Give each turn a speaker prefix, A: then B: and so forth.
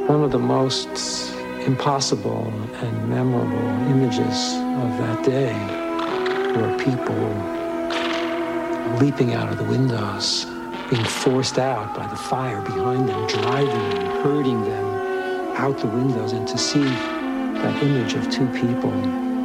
A: One of the most impossible and memorable images of that day were people leaping out of the windows, being forced out by the fire behind them, driving them, herding them out the windows, and to see that image of two people